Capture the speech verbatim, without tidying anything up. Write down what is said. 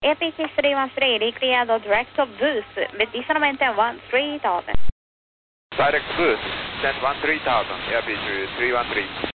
A P C three one three, ricreado direct to boost, medicinamente one three thousand. Direct boost, send one three thousand, A P C three one three.